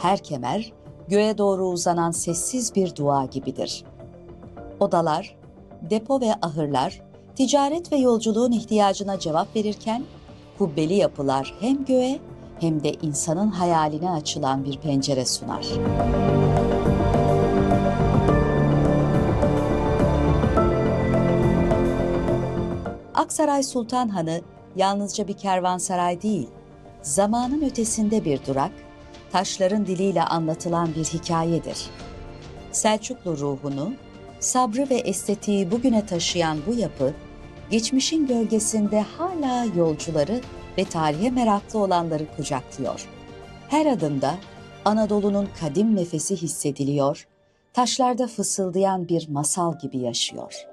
Her kemer, göğe doğru uzanan sessiz bir dua gibidir. Odalar, depo ve ahırlar, ticaret ve yolculuğun ihtiyacına cevap verirken, kubbeli yapılar hem göğe hem de insanın hayaline açılan bir pencere sunar. Aksaray Sultan Hanı yalnızca bir kervansaray değil, zamanın ötesinde bir durak, taşların diliyle anlatılan bir hikayedir. Selçuklu ruhunu, sabrı ve estetiği bugüne taşıyan bu yapı, geçmişin gölgesinde hala yolcuları ve tarihe meraklı olanları kucaklıyor. Her adımda Anadolu'nun kadim nefesi hissediliyor, taşlarda fısıldayan bir masal gibi yaşıyor.